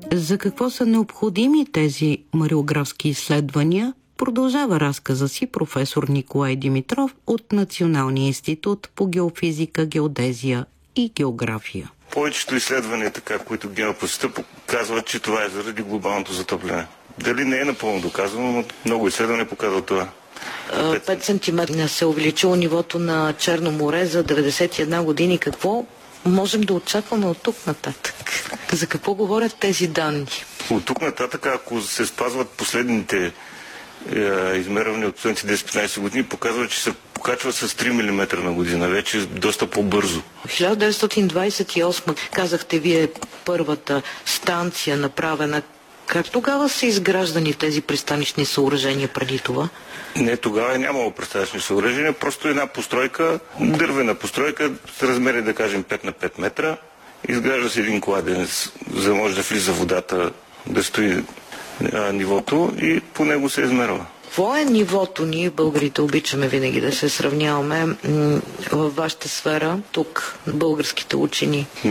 За какво са необходими тези мариографски изследвания? Продължава разказа си професор Николай Димитров от Националния институт по геофизика, геодезия и география. Повечето изследвания, които геопростта, показват, че това е заради глобалното затопляне. Дали не е напълно доказано, но много изследвания показват това. 5 см се увеличило нивото на Черно море за 91 години. Какво можем да очакваме от тук нататък? За какво говорят тези данни? От тук нататък, ако се спазват последните измервания от последните 10-15 години, показва, че се покачва с 3 мм на година, вече доста по-бързо. 1928, казахте вие, първата станция направена. Как тогава са изграждани тези пристанищни съоръжения преди това? Не, тогава е нямало пристанищни съоръжения, просто една постройка, дървена постройка, с размери, да кажем, 5 на 5 метра. Изгражда се един кладенец, за да може да влиза водата, да стои нивото и по него се измерва. Какво е нивото? Ние, българите, обичаме винаги да се сравняваме във вашата сфера, тук, българските учени.